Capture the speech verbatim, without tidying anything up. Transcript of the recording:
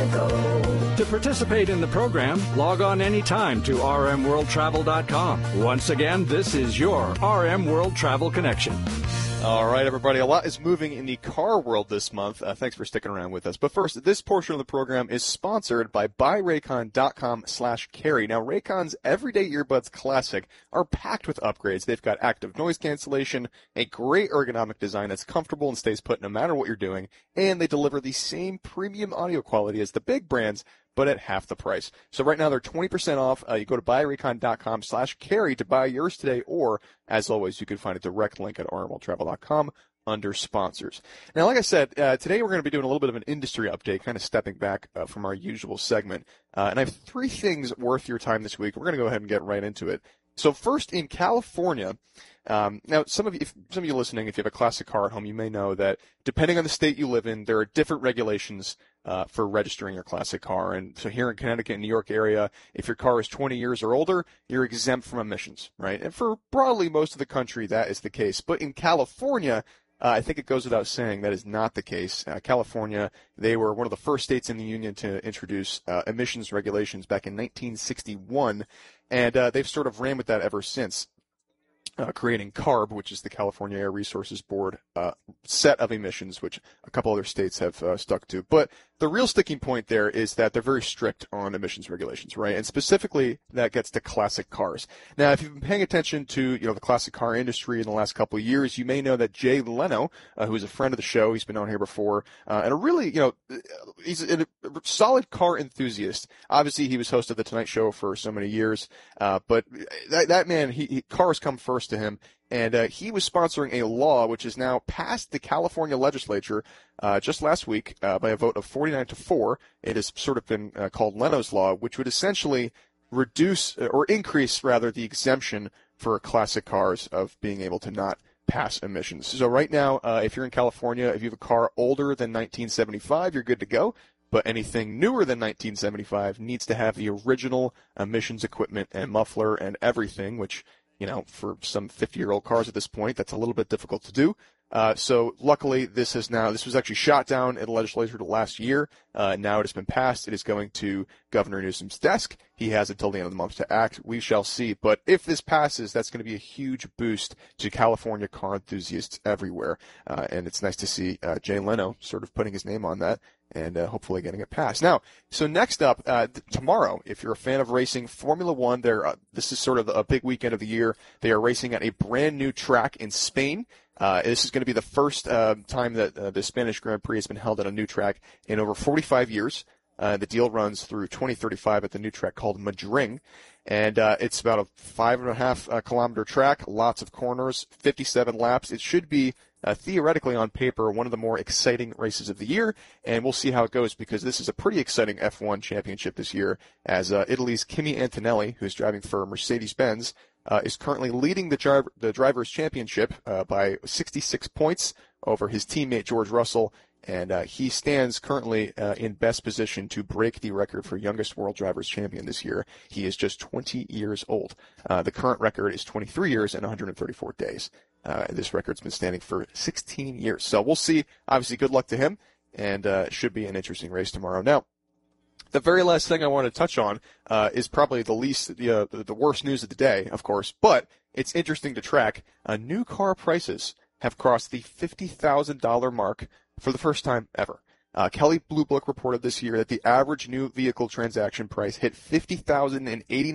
Geico. To participate in the program, log on anytime to r m world travel dot com. Once again, this is your R M World Travel Connection. All right, everybody. A lot is moving in the car world this month. Uh, thanks for sticking around with us. But first, this portion of the program is sponsored by buy raycon dot com slash carry. Now, Raycon's Everyday Earbuds Classic are packed with upgrades. They've got active noise cancellation, a great ergonomic design that's comfortable and stays put no matter what you're doing, and they deliver the same premium audio quality as the big brands, but at half the price. So right now they're twenty percent off. Uh, you go to buy raycon dot com slash carry to buy yours today, or, as always, you can find a direct link at r m world travel dot com under sponsors. Now, like I said, uh, today we're going to be doing a little bit of an industry update, kind of stepping back uh, from our usual segment. Uh, and I have three things worth your time this week. We're going to go ahead and get right into it. So first, in California, um, now some of you, if, some of you listening, if you have a classic car at home, you may know that depending on the state you live in, there are different regulations uh, for registering your classic car. And so here in Connecticut and New York area, if your car is twenty years or older, you're exempt from emissions, right? And for broadly most of the country, that is the case. But in California, Uh, I think it goes without saying that is not the case. Uh, California, they were one of the first states in the union to introduce uh, emissions regulations back in nineteen sixty-one, and uh, they've sort of ran with that ever since, uh, creating CARB, which is the California Air Resources Board uh, set of emissions, which a couple other states have uh, stuck to. But the real sticking point there is that they're very strict on emissions regulations, right? And specifically, that gets to classic cars. Now, if you've been paying attention to, you know, the classic car industry in the last couple of years, you may know that Jay Leno, uh, who is a friend of the show, he's been on here before, uh, and a really, you know, he's a, a solid car enthusiast. Obviously, he was host of the Tonight Show for so many years, uh, but that, that man, he, he cars come first to him. And uh, he was sponsoring a law which is now passed the California legislature uh, just last week uh, by a vote of forty-nine to four. It has sort of been uh, called Leno's Law, which would essentially reduce or increase, rather, the exemption for classic cars of being able to not pass emissions. So right now, uh, if you're in California, if you have a car older than nineteen seventy-five, you're good to go. But anything newer than nineteen seventy-five needs to have the original emissions equipment and muffler and everything, which, you know, for some fifty-year-old cars at this point, that's a little bit difficult to do. Uh, so luckily, this has now, this was actually shot down in the legislature last year. Uh, now it has been passed. It is going to Governor Newsom's desk. He has until the end of the month to act. We shall see. But if this passes, that's going to be a huge boost to California car enthusiasts everywhere. Uh, and it's nice to see uh, Jay Leno sort of putting his name on that and uh, hopefully getting it passed. Now, so next up, uh, th- tomorrow, if you're a fan of racing, Formula One, they're, uh, this is sort of a big weekend of the year. They are racing at a brand new track in Spain. Uh, this is going to be the first uh, time that uh, the Spanish Grand Prix has been held at a new track in over forty-five years. Uh, the deal runs through twenty thirty-five at the new track called Madrid. And uh, it's about a five and a half uh, kilometer track, lots of corners, fifty-seven laps. It should be uh, theoretically on paper one of the more exciting races of the year, and we'll see how it goes because this is a pretty exciting F one championship this year as uh, Italy's Kimi Antonelli, who's driving for Mercedes-Benz, uh, is currently leading the, driver, the Drivers' Championship uh, by sixty-six points over his teammate George Russell. And uh, he stands currently uh, in best position to break the record for youngest world drivers champion this year. He is just twenty years old. Uh, the current record is twenty-three years and one hundred thirty-four days. Uh, this record's been standing for sixteen years. So we'll see. Obviously, good luck to him, and uh, should be an interesting race tomorrow. Now, the very last thing I want to touch on uh, is probably the least, uh, the worst news of the day, of course, but it's interesting to track. Uh, new car prices have crossed the fifty thousand dollars mark for the first time ever. Uh, Kelley Blue Book reported this year that the average new vehicle transaction price hit fifty thousand eighty-nine